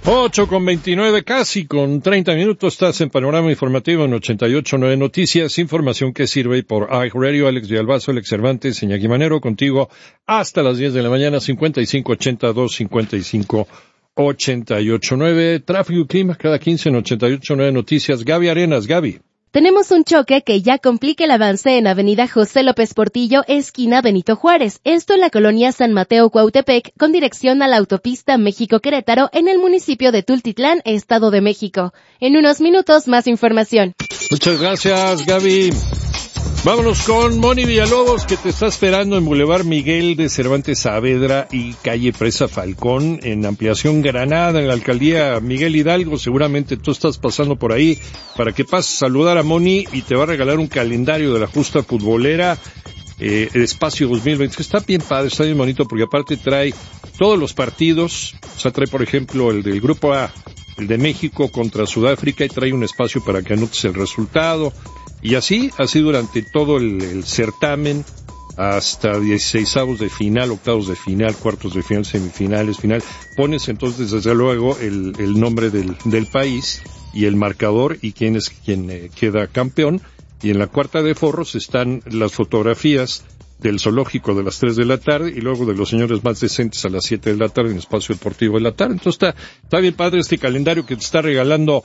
8:29, casi con 30 minutos, estás en Panorama Informativo en 88.9 Noticias, información que sirve por iHeartRadio. Alex Villalbazo, Alex Cervantes, Iñaki Manero, contigo hasta las 10 de la mañana, 5582-5588.9. Tráfico y clima cada 15 en 88.9 Noticias. Gaby Arenas, Gaby. Tenemos un choque que ya complica el avance en Avenida José López Portillo, esquina Benito Juárez. Esto en la colonia San Mateo Cuautepec, con dirección a la autopista México-Querétaro, en el municipio de Tultitlán, Estado de México. En unos minutos, más información. Muchas gracias, Gaby. Vámonos con Moni Villalobos, que te está esperando en Boulevard Miguel de Cervantes Saavedra y calle Presa Falcón, en Ampliación Granada, en la alcaldía Miguel Hidalgo. Seguramente tú estás pasando por ahí para que pases a saludar a Moni y te va a regalar un calendario de la justa futbolera, Espacio 2020, que está bien padre, está bien bonito, porque aparte trae todos los partidos. O sea, trae, por ejemplo, el del Grupo A, el de México contra Sudáfrica, y trae un espacio para que anotes el resultado. Y así durante todo el certamen, hasta 16avos de final, octavos de final, cuartos de final, semifinales, final. Pones entonces, desde luego, el nombre del país y el marcador y quién es quien queda campeón. Y en la cuarta de forros están las fotografías del zoológico de las 3 de la tarde y luego de los señores más decentes a las 7 de la tarde en Espacio Deportivo de la tarde. Entonces está bien padre este calendario que te está regalando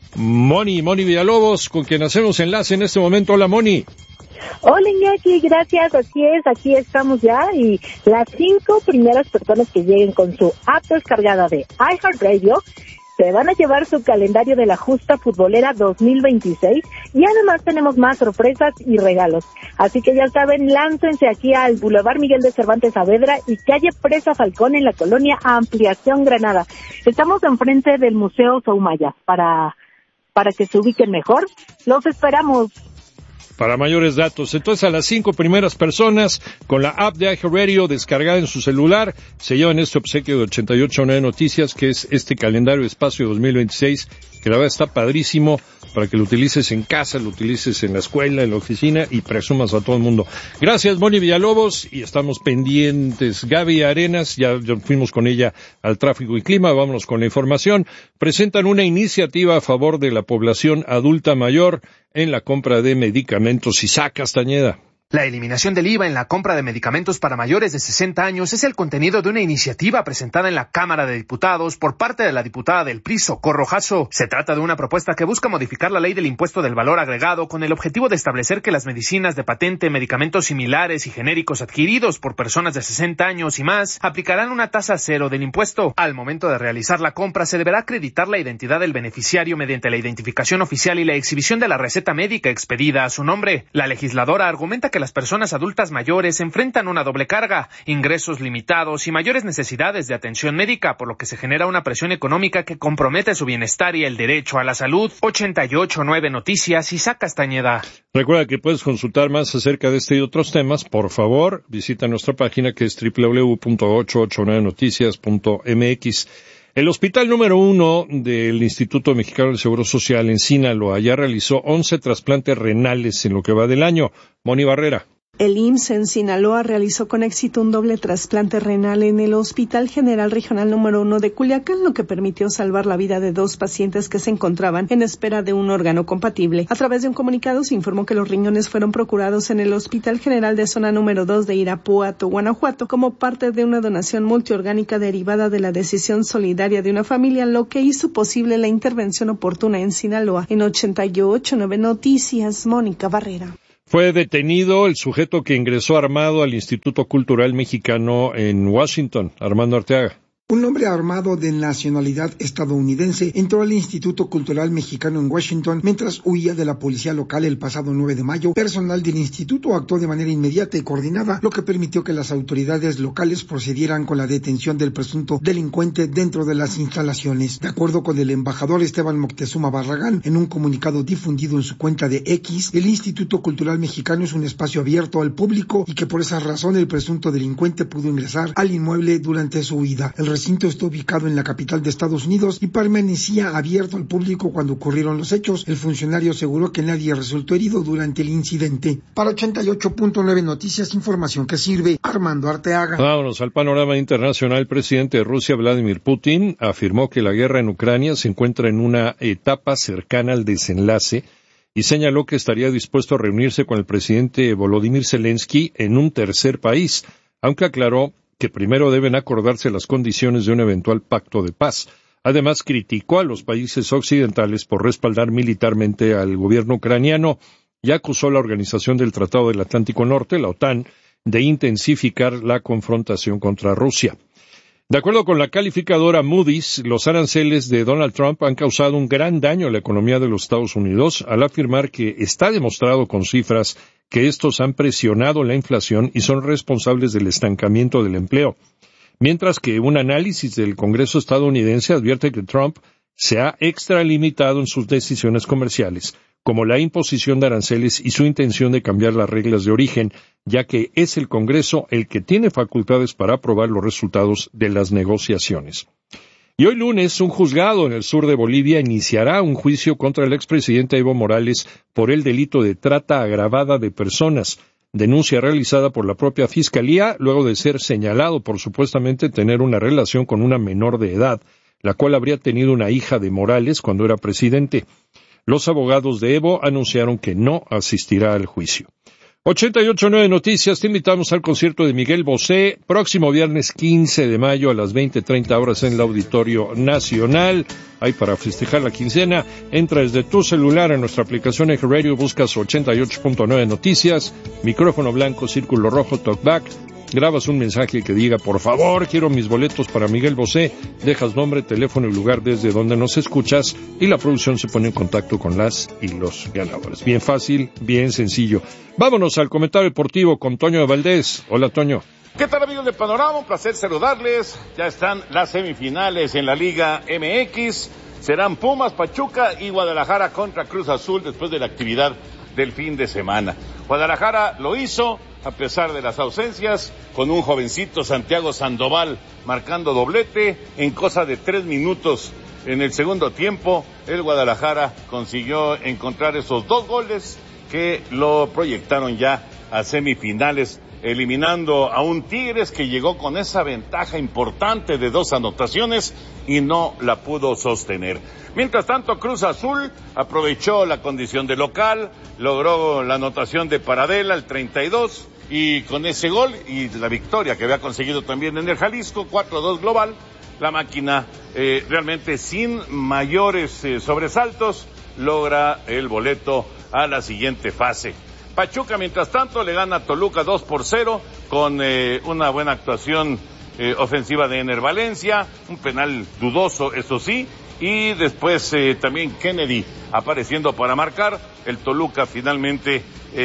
Moni Villalobos, con quien hacemos enlace en este momento. Hola, Moni. Hola, Iñaki, gracias, así es, aquí estamos ya, y las 5 primeras personas que lleguen con su app descargada de iHeartRadio se van a llevar su calendario de la justa futbolera 2026, y además tenemos más sorpresas y regalos. Así que ya saben, láncense aquí al Boulevard Miguel de Cervantes Saavedra y calle Presa Falcón, en la colonia Ampliación Granada. Estamos enfrente del Museo Soumaya, para que se ubiquen mejor. Los esperamos. Para mayores datos, entonces, a las 5 primeras personas con la app de iHeartRadio descargada en su celular se llevan este obsequio de 88.9 Noticias, que es este calendario Espacio 2026, que la verdad está padrísimo para que lo utilices en casa, lo utilices en la escuela, en la oficina y presumas a todo el mundo. Gracias, Moni Villalobos, y estamos pendientes. Gaby Arenas, ya fuimos con ella al tráfico y clima, vámonos con la información. Presentan una iniciativa a favor de la población adulta mayor en la compra de medicamentos. Isaac Castañeda. La eliminación del IVA en la compra de medicamentos para mayores de 60 años es el contenido de una iniciativa presentada en la Cámara de Diputados por parte de la diputada del PRI, Socorro Jasso. Se trata de una propuesta que busca modificar la ley del impuesto del valor agregado con el objetivo de establecer que las medicinas de patente, medicamentos similares y genéricos adquiridos por personas de 60 años y más aplicarán una tasa cero del impuesto. Al momento de realizar la compra se deberá acreditar la identidad del beneficiario mediante la identificación oficial y la exhibición de la receta médica expedida a su nombre. La legisladora argumenta que las personas adultas mayores enfrentan una doble carga, ingresos limitados y mayores necesidades de atención médica, por lo que se genera una presión económica que compromete su bienestar y el derecho a la salud. 88.9 Noticias, Isaac Castañeda. Recuerda que puedes consultar más acerca de este y otros temas. Por favor, visita nuestra página, que es www.889noticias.mx. El hospital número 1 del Instituto Mexicano del Seguro Social en Sinaloa ya realizó 11 trasplantes renales en lo que va del año. Moni Barrera. El IMSS en Sinaloa realizó con éxito un doble trasplante renal en el Hospital General Regional número 1 de Culiacán, lo que permitió salvar la vida de 2 pacientes que se encontraban en espera de un órgano compatible. A través de un comunicado se informó que los riñones fueron procurados en el Hospital General de Zona número 2 de Irapuato, Guanajuato, como parte de una donación multiorgánica derivada de la decisión solidaria de una familia, lo que hizo posible la intervención oportuna en Sinaloa. En 88.9 Noticias, Mónica Barrera. Fue detenido el sujeto que ingresó armado al Instituto Cultural Mexicano en Washington, Armando Arteaga. Un hombre armado de nacionalidad estadounidense entró al Instituto Cultural Mexicano en Washington mientras huía de la policía local el pasado 9 de mayo. Personal del instituto actuó de manera inmediata y coordinada, lo que permitió que las autoridades locales procedieran con la detención del presunto delincuente dentro de las instalaciones. De acuerdo con el embajador Esteban Moctezuma Barragán, en un comunicado difundido en su cuenta de X, el Instituto Cultural Mexicano es un espacio abierto al público y que por esa razón el presunto delincuente pudo ingresar al inmueble durante su huida. El recinto está ubicado en la capital de Estados Unidos y permanecía abierto al público cuando ocurrieron los hechos. El funcionario aseguró que nadie resultó herido durante el incidente. Para 88.9 Noticias, información que sirve. Armando Arteaga. Vámonos al panorama internacional. El presidente de Rusia, Vladimir Putin, afirmó que la guerra en Ucrania se encuentra en una etapa cercana al desenlace y señaló que estaría dispuesto a reunirse con el presidente Volodymyr Zelensky en un tercer país, aunque aclaró que primero deben acordarse las condiciones de un eventual pacto de paz. Además, criticó a los países occidentales por respaldar militarmente al gobierno ucraniano y acusó a la Organización del Tratado del Atlántico Norte, la OTAN, de intensificar la confrontación contra Rusia. De acuerdo con la calificadora Moody's, los aranceles de Donald Trump han causado un gran daño a la economía de los Estados Unidos al afirmar que está demostrado con cifras que estos han presionado la inflación y son responsables del estancamiento del empleo. Mientras que un análisis del Congreso estadounidense advierte que Trump se ha extralimitado en sus decisiones comerciales, como la imposición de aranceles y su intención de cambiar las reglas de origen, ya que es el Congreso el que tiene facultades para aprobar los resultados de las negociaciones. Y hoy lunes, un juzgado en el sur de Bolivia iniciará un juicio contra el expresidente Evo Morales por el delito de trata agravada de personas, denuncia realizada por la propia Fiscalía luego de ser señalado por supuestamente tener una relación con una menor de edad, la cual habría tenido una hija de Morales cuando era presidente. Los abogados de Evo anunciaron que no asistirá al juicio. 88.9 Noticias, te invitamos al concierto de Miguel Bosé, próximo viernes 15 de mayo a las 20:30 horas en el Auditorio Nacional. Ahí para festejar la quincena, entra desde tu celular en nuestra aplicación Eje Radio, buscas 88.9 Noticias, micrófono blanco, círculo rojo, talkback, grabas un mensaje que diga, por favor, quiero mis boletos para Miguel Bosé, dejas nombre, teléfono y lugar desde donde nos escuchas y la producción se pone en contacto con las y los ganadores. Bien fácil, bien sencillo. Vámonos al comentario deportivo con Toño de Valdés. Hola, Toño. ¿Qué tal, amigos de Panorama? Un placer saludarles. Ya están las semifinales en la Liga MX. Serán Pumas, Pachuca y Guadalajara contra Cruz Azul después de la actividad del fin de semana. Guadalajara lo hizo a pesar de las ausencias, con un jovencito Santiago Sandoval marcando doblete en cosa de 3 minutos en el segundo tiempo. El Guadalajara consiguió encontrar esos 2 goles que lo proyectaron ya a semifinales, eliminando a un Tigres que llegó con esa ventaja importante de 2 anotaciones y no la pudo sostener. Mientras tanto, Cruz Azul aprovechó la condición de local, logró la anotación de Paradela, el 32, y con ese gol y la victoria que había conseguido también en el Jalisco, 4-2 global, la máquina realmente sin mayores sobresaltos logra el boleto a la siguiente fase. Pachuca, mientras tanto, le gana a Toluca 2-0 con una buena actuación ofensiva de Ener Valencia, un penal dudoso, eso sí, y después también Kennedy apareciendo para marcar. El Toluca finalmente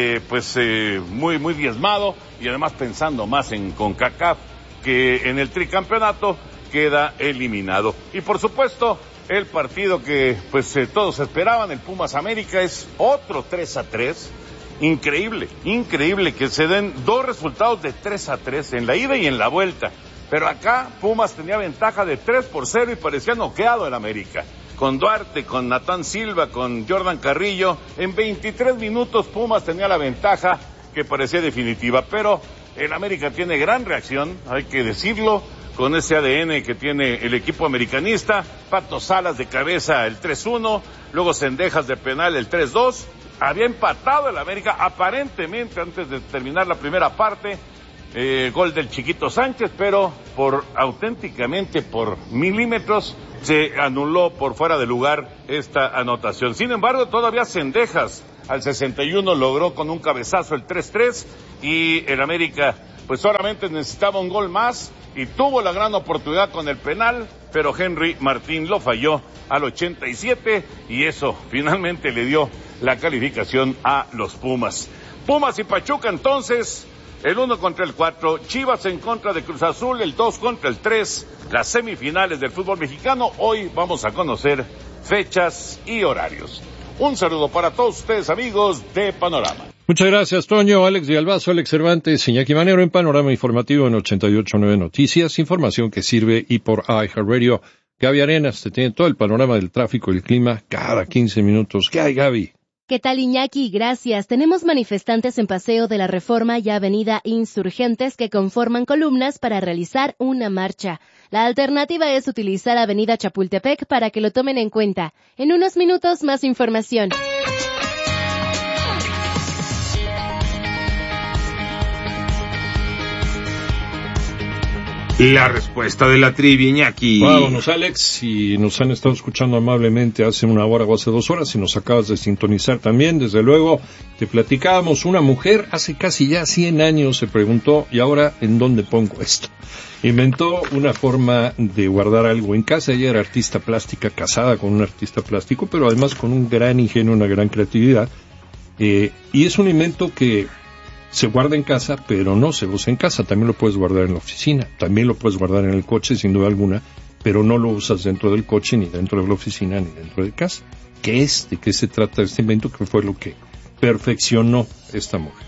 muy diezmado y además pensando más en CONCACAF que en el tricampeonato, queda eliminado. Y por supuesto, el partido que todos esperaban, el Pumas América, es otro 3-3. Increíble que se den 2 resultados de 3-3 en la ida y en la vuelta. Pero acá Pumas tenía ventaja de 3-0 y parecía noqueado el América. Con Duarte, con Natán Silva, con Jordan Carrillo, en 23 minutos Pumas tenía la ventaja que parecía definitiva. Pero el América tiene gran reacción, hay que decirlo, con ese ADN que tiene el equipo americanista. Pato Salas de cabeza el 3-1, luego Cendejas de penal el 3-2. Había empatado el América aparentemente antes de terminar la primera parte. Gol del Chiquito Sánchez, pero auténticamente por milímetros se anuló por fuera de lugar esta anotación. Sin embargo, todavía Cendejas al 61 logró con un cabezazo el 3-3 y el América solamente necesitaba un gol más y tuvo la gran oportunidad con el penal, pero Henry Martín lo falló al 87 y eso finalmente le dio la calificación a los Pumas. Pumas y Pachuca entonces, el 1 contra el 4, Chivas en contra de Cruz Azul, el 2 contra el 3, las semifinales del fútbol mexicano. Hoy vamos a conocer fechas y horarios. Un saludo para todos ustedes, amigos de Panorama. Muchas gracias, Toño, Alex de Albazo, Alex Cervantes, Iñaki Manero en Panorama Informativo en 88.9 Noticias, información que sirve y por iHeartRadio. Gaby Arenas te tiene todo el panorama del tráfico y el clima cada 15 minutos. ¿Qué hay, Gaby? ¿Qué tal, Iñaki? Gracias. Tenemos manifestantes en Paseo de la Reforma y Avenida Insurgentes que conforman columnas para realizar una marcha. La alternativa es utilizar Avenida Chapultepec para que lo tomen en cuenta. En unos minutos, más información. La respuesta de la trivia, Iñaki. Vámonos, Alex, si nos han estado escuchando amablemente hace una hora o hace 2 horas, si nos acabas de sintonizar también, desde luego, te platicábamos, una mujer hace casi ya 100 años se preguntó, ¿y ahora en dónde pongo esto? Inventó una forma de guardar algo en casa. Ella era artista plástica, casada con un artista plástico, pero además con un gran ingenio, una gran creatividad, y es un invento que se guarda en casa, pero no se usa en casa. También lo puedes guardar en la oficina, también lo puedes guardar en el coche, sin duda alguna, pero no lo usas dentro del coche, ni dentro de la oficina, ni dentro de casa. ¿Qué es? ¿De qué se trata este invento? ¿Qué fue lo que perfeccionó esta mujer?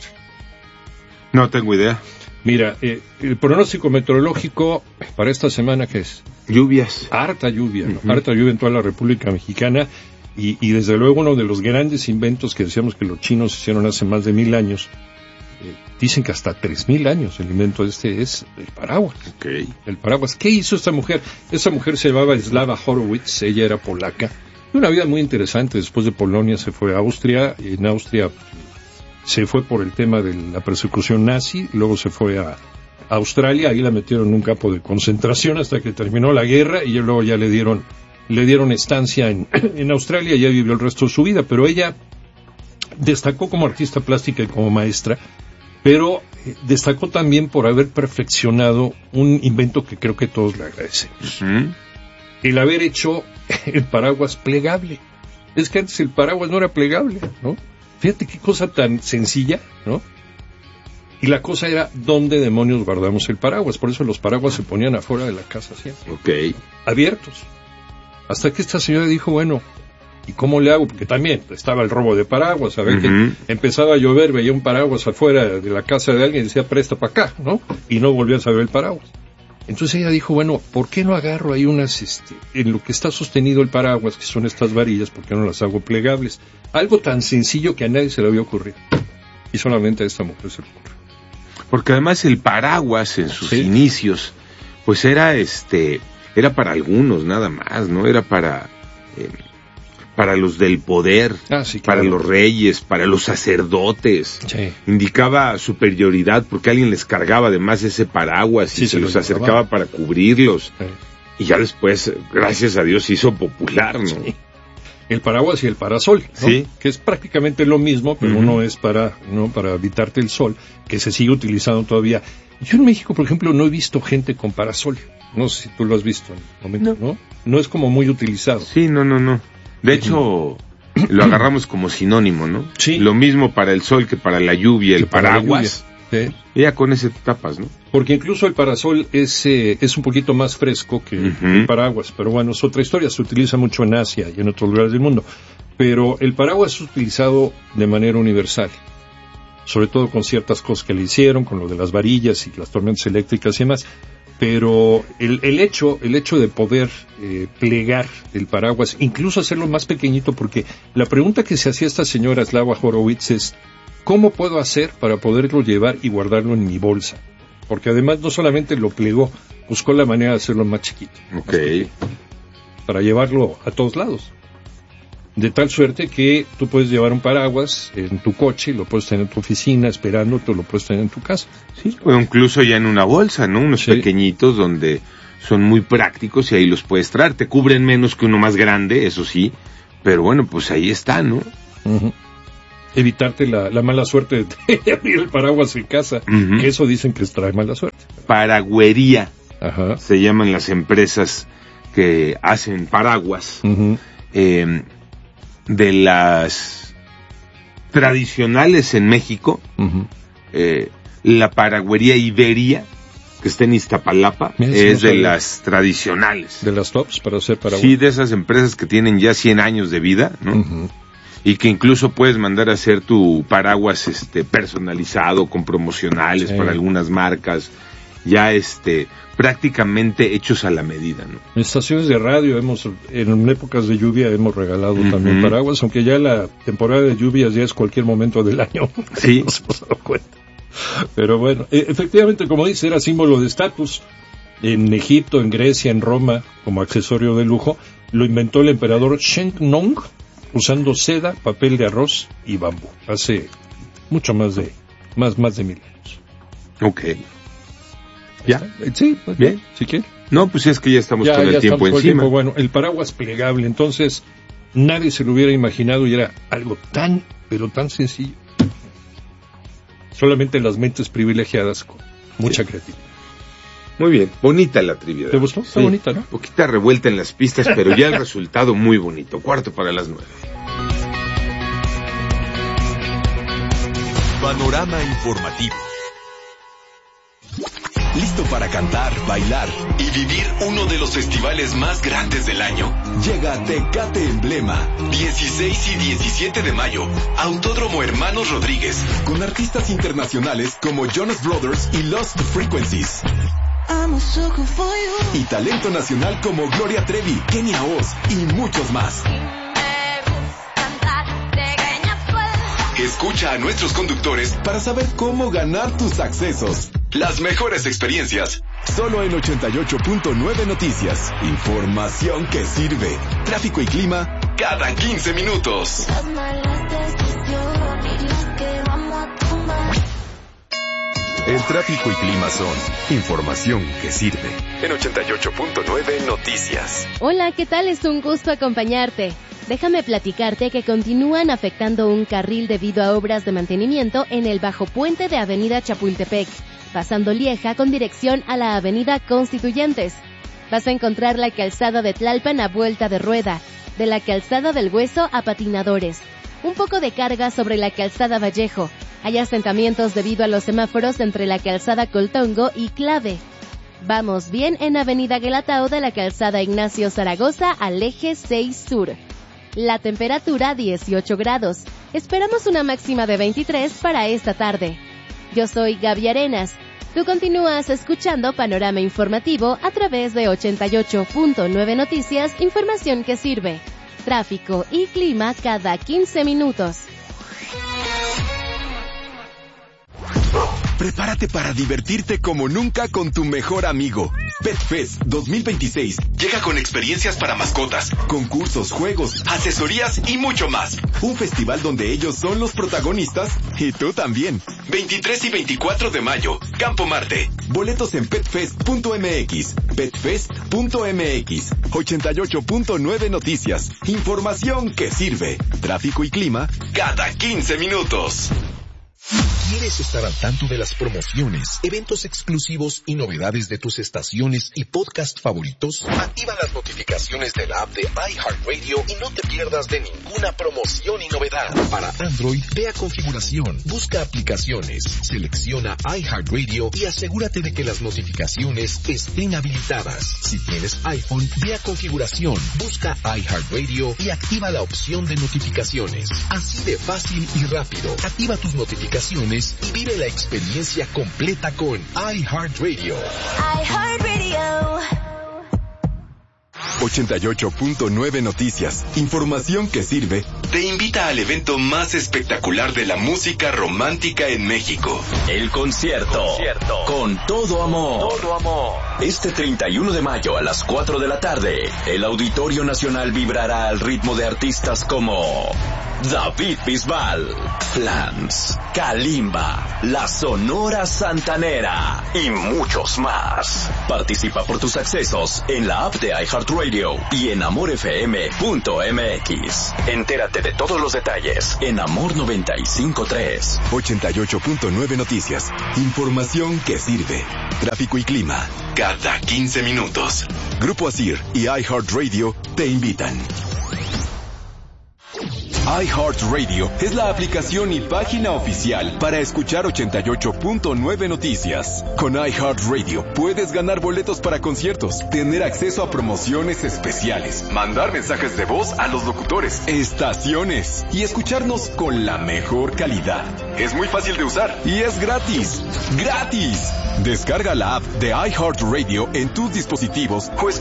No tengo idea. Mira, el pronóstico meteorológico para esta semana, ¿qué es? Lluvias. Harta lluvia, ¿no? Harta lluvia en toda la República Mexicana, y desde luego uno de los grandes inventos que decíamos que los chinos hicieron hace más de 1000 años, dicen que hasta 3000 años el invento es el paraguas. Okay. El paraguas. ¿Qué hizo esta mujer? Esta mujer se llamaba Slava Horowitz, ella era polaca. Una vida muy interesante. Después de Polonia se fue a Austria. En Austria se fue por el tema de la persecución nazi. Luego se fue a Australia. Ahí la metieron en un campo de concentración hasta que terminó la guerra. Y luego ya le dieron estancia en Australia. Ya vivió el resto de su vida. Pero ella destacó como artista plástica y como maestra. Pero destacó también por haber perfeccionado un invento que creo que todos le agradecemos. Uh-huh. El haber hecho el paraguas plegable. Es que antes el paraguas no era plegable, ¿no? Fíjate qué cosa tan sencilla, ¿no? Y la cosa era, ¿dónde demonios guardamos el paraguas? Por eso los paraguas se ponían afuera de la casa siempre. Okay. Abiertos. Hasta que esta señora dijo, bueno, ¿y cómo le hago? Porque también estaba el robo de paraguas, a ver, uh-huh, que empezaba a llover, veía un paraguas afuera de la casa de alguien y decía, presta para acá, ¿no? Y no volvía a saber el paraguas. Entonces ella dijo, bueno, ¿por qué no agarro ahí unas, en lo que está sostenido el paraguas, que son estas varillas, ¿por qué no las hago plegables? Algo tan sencillo que a nadie se le había ocurrido. Y solamente a esta mujer se le ocurrió. Porque además el paraguas en sus inicios, pues era para algunos nada más, ¿no? Era para los del poder, para los reyes, para los sacerdotes. Sí. Indicaba superioridad porque alguien les cargaba además ese paraguas y se los acercaba para cubrirlos. Sí. Y ya después, gracias a Dios, se hizo popular, ¿no? Sí. El paraguas y el parasol, ¿no? Sí. Que es prácticamente lo mismo, pero uno es para evitarte el sol, que se sigue utilizando todavía. Yo en México, por ejemplo, no he visto gente con parasol. No sé si tú lo has visto en el momento, ¿no? No es como muy utilizado. Sí, no. De hecho, lo agarramos como sinónimo, ¿no? Sí. Lo mismo para el sol que para la lluvia, el paraguas. Sí. Ya con ese tapas, ¿no? Porque incluso el parasol es un poquito más fresco que el paraguas, pero bueno, es otra historia, se utiliza mucho en Asia y en otros lugares del mundo. Pero el paraguas es utilizado de manera universal, sobre todo con ciertas cosas que le hicieron, con lo de las varillas y las tormentas eléctricas y demás. Pero el hecho de poder plegar el paraguas, incluso hacerlo más pequeñito, porque la pregunta que se hacía esta señora Slava Horowitz es, ¿cómo puedo hacer para poderlo llevar y guardarlo en mi bolsa? Porque además no solamente lo plegó, buscó la manera de hacerlo más chiquito. Okay. Para llevarlo a todos lados. De tal suerte que tú puedes llevar un paraguas en tu coche, lo puedes tener en tu oficina esperándote, lo puedes tener en tu casa. Sí, o incluso ya en una bolsa, ¿no? Unos pequeñitos donde son muy prácticos y ahí los puedes traer. Te cubren menos que uno más grande, eso sí, pero bueno, pues ahí está, ¿no? Uh-huh. Evitarte la mala suerte de abrir el paraguas en casa, que eso dicen que trae mala suerte. Paragüería, se llaman las empresas que hacen paraguas. De las tradicionales en México, la paragüería Iberia, que está en Iztapalapa, es de las tradicionales. De las tops para hacer paraguas. Sí, de esas empresas que tienen ya 100 años de vida, ¿no? y que incluso puedes mandar a hacer tu paraguas personalizado con promocionales para algunas marcas, ya prácticamente hechos a la medida, ¿no? En estaciones de radio en épocas de lluvia hemos regalado también paraguas, aunque ya la temporada de lluvias ya es cualquier momento del año. Sí. Nos hemos dado cuenta. Pero bueno, efectivamente, como dice, era símbolo de estatus. En Egipto, en Grecia, en Roma, como accesorio de lujo, lo inventó el emperador Sheng Nong, usando seda, papel de arroz y bambú. Hace mucho más de 1000 años. Ok. ¿Ya? Sí, pues, bien, si quieres. No, pues es que ya estamos con el tiempo encima. Bueno, el paraguas plegable, entonces, nadie se lo hubiera imaginado y era algo tan, pero tan sencillo. Solamente las mentes privilegiadas con mucha creatividad. Muy bien, bonita la trivia. ¿Te gustó? Está bonita, ¿no? Un poquita revuelta en las pistas, pero ya el resultado muy bonito. 8:45. Panorama informativo. ¿Listo para cantar, bailar y vivir uno de los festivales más grandes del año? Llega Tecate Emblema, 16 y 17 de mayo, Autódromo Hermanos Rodríguez, con artistas internacionales como Jonas Brothers y Lost Frequencies. Y talento nacional como Gloria Trevi, Kenia Oz y muchos más. Escucha a nuestros conductores para saber cómo ganar tus accesos. Las mejores experiencias, solo en 88.9 Noticias. Información que sirve. Tráfico y clima cada 15 minutos. El tráfico y clima son información que sirve. En 88.9 Noticias. Hola, ¿qué tal? Es un gusto acompañarte. Déjame platicarte que continúan afectando un carril debido a obras de mantenimiento en el bajo puente de Avenida Chapultepec, pasando Lieja con dirección a la Avenida Constituyentes. Vas a encontrar la calzada de Tlalpan a vuelta de rueda, de la calzada del Hueso a patinadores. Un poco de carga sobre la calzada Vallejo. Hay asentamientos debido a los semáforos entre la calzada Coltongo y Clave. Vamos bien en Avenida Guelatao de la calzada Ignacio Zaragoza al eje 6 Sur. La temperatura 18 grados. Esperamos una máxima de 23 para esta tarde. Yo soy Gaby Arenas. Tú continúas escuchando Panorama Informativo a través de 88.9 Noticias, información que sirve. Tráfico y clima cada 15 minutos. Prepárate para divertirte como nunca con tu mejor amigo. Pet Fest 2026 llega con experiencias para mascotas, concursos, juegos, asesorías y mucho más. Un festival donde ellos son los protagonistas y tú también. 23 y 24 de mayo, Campo Marte. Boletos en petfest.mx. Petfest.mx. 88.9 Noticias. Información que sirve. Tráfico y clima cada 15 minutos. ¿Quieres estar al tanto de las promociones, eventos exclusivos y novedades de tus estaciones y podcast favoritos? Activa las notificaciones de la app de iHeartRadio y no te pierdas de ninguna promoción y novedad. Para Android, ve a configuración, busca aplicaciones, selecciona iHeartRadio y asegúrate de que las notificaciones estén habilitadas. Si tienes iPhone, ve a configuración, busca iHeartRadio y activa la opción de notificaciones. Así de fácil y rápido. Activa tus notificaciones y vive la experiencia completa con iHeartRadio. iHeartRadio. 88.9 Noticias, información que sirve, te invita al evento más espectacular de la música romántica en México. El concierto. Con todo amor. Este 31 de mayo a las 4 de la tarde, el Auditorio Nacional vibrará al ritmo de artistas como David Bisbal, Flans, Kalimba, La Sonora Santanera y muchos más. Participa por tus accesos en la app de iHeartRadio y en amorfm.mx. Entérate de todos los detalles en Amor 95.3. 88.9 Noticias. Información que sirve. Tráfico y clima cada 15 minutos. Grupo Asir y iHeartRadio te invitan. iHeartRadio es la aplicación y página oficial para escuchar 88.9 Noticias. Con iHeartRadio puedes ganar boletos para conciertos, tener acceso a promociones especiales, mandar mensajes de voz a los locutores, estaciones y escucharnos con la mejor calidad. Es muy fácil de usar y es gratis. ¡Gratis! Descarga la app de iHeartRadio en tus dispositivos o